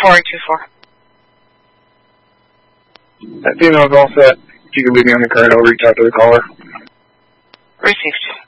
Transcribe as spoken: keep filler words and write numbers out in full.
four eight two four. That female's all set. If you can leave me on the card, I'll reach out to the caller. Received.